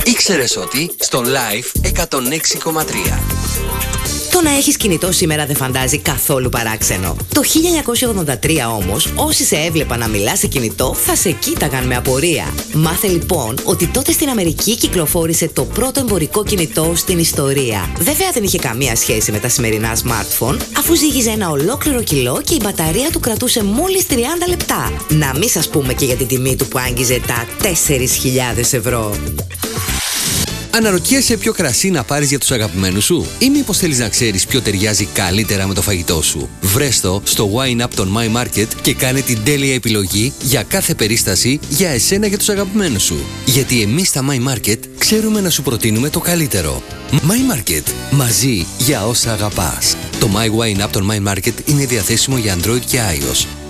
Ήξερες ότι στο Live 106,3. Το να έχεις κινητό σήμερα δεν φαντάζει καθόλου παράξενο. Το 1983 όμως, όσοι σε έβλεπαν να μιλάς σε κινητό θα σε κοίταγαν με απορία. Μάθε λοιπόν ότι τότε στην Αμερική κυκλοφόρησε το πρώτο εμπορικό κινητό στην ιστορία. Βέβαια δεν είχε καμία σχέση με τα σημερινά smartphone, αφού ζύγιζε ένα ολόκληρο κιλό και η μπαταρία του κρατούσε μόλις 30 λεπτά. Να μην σας πούμε και για την τιμή του που άγγιζε τα 4.000 ευρώ. Αναρωτιέσαι ποιο κρασί να πάρεις για τους αγαπημένους σου ή μήπως θέλεις να ξέρεις ποιο ταιριάζει καλύτερα με το φαγητό σου? Βρες το στο Wine Up των My Market και κάνε την τέλεια επιλογή για κάθε περίσταση για εσένα και τους αγαπημένους σου. Γιατί εμείς στα My Market ξέρουμε να σου προτείνουμε το καλύτερο. My Market. Μαζί για όσα αγαπάς. Το My Wine Up των My Market είναι διαθέσιμο για Android και iOS.